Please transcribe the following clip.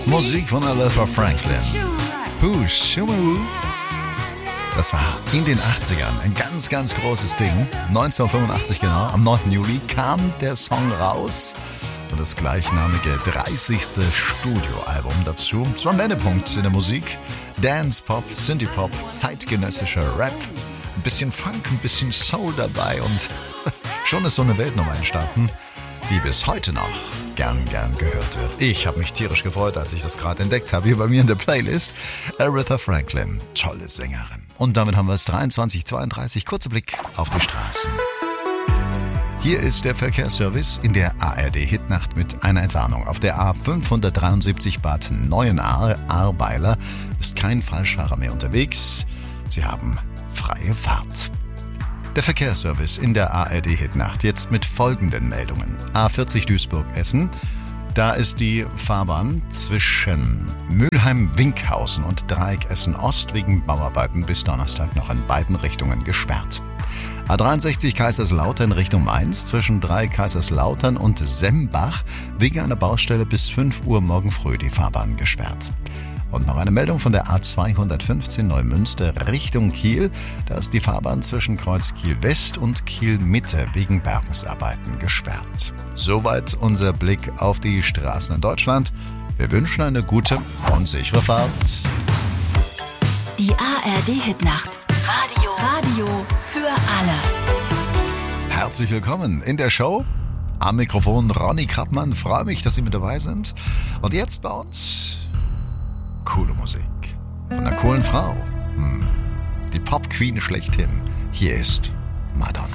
Musik von Aretha Franklin. Shumaroo. Das war in den 80ern ein ganz, ganz großes Ding. 1985 genau, am 9. Juli kam der Song raus. Und das gleichnamige 30. Studioalbum dazu. Es war ein Wendepunkt in der Musik. Dance, Pop, Synthie-Pop, zeitgenössischer Rap. Ein bisschen Funk, ein bisschen Soul dabei und schon ist so eine Weltnummer entstanden, die bis heute noch gern gehört wird. Ich habe mich tierisch gefreut, als ich das gerade entdeckt habe, hier bei mir in der Playlist. Aretha Franklin, tolle Sängerin. Und damit haben wir es 23:32, kurzer Blick auf die Straßen. Hier ist der Verkehrsservice in der ARD-Hitnacht mit einer Entwarnung. Auf der A573 Bad Neuenahr, Ahrweiler, ist kein Falschfahrer mehr unterwegs. Sie haben freie Fahrt. Der Verkehrsservice in der ARD-Hitnacht jetzt mit folgenden Meldungen. A40 Duisburg-Essen. Da ist die Fahrbahn zwischen Mülheim-Winkhausen und Dreieck Essen-Ost wegen Bauarbeiten bis Donnerstag noch in beiden Richtungen gesperrt. A63 Kaiserslautern Richtung Mainz zwischen Dreieck Kaiserslautern und Sembach wegen einer Baustelle bis 5 Uhr morgen früh die Fahrbahn gesperrt. Und noch eine Meldung von der A215 Neumünster Richtung Kiel. Da ist die Fahrbahn zwischen Kreuz Kiel West und Kiel Mitte wegen Bergungsarbeiten gesperrt. Soweit unser Blick auf die Straßen in Deutschland. Wir wünschen eine gute und sichere Fahrt. Die ARD-Hitnacht. Radio für alle. Herzlich willkommen in der Show. Am Mikrofon Ronny Krappmann. Freue mich, dass Sie mit dabei sind. Und jetzt bei uns coole Musik. Von einer coolen Frau. Die Pop-Queen schlechthin. Hier ist Madonna.